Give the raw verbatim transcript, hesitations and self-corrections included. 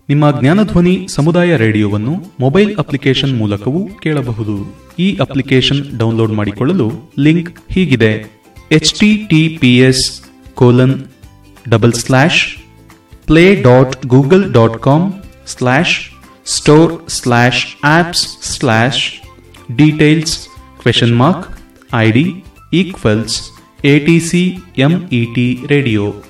ನಿಮ್ಮ ಜ್ಞಾನಧ್ವನಿ ಸಮುದಾಯ ರೇಡಿಯೋವನ್ನು mobile application ಮೂಲಕವೂ ಕೇಳಬಹುದು. ಈ ಅಪ್ಲಿಕೇಶನ್ ಡೌನ್ಲೋಡ್ ಮಾಡಿಕೊಳ್ಳಲು ಲಿಂಕ್ ಹೀಗಿದೆ: H T T P S colon double slash play dot Google dot com slash store slash apps slash details question mark I D equals A T C M E T radio.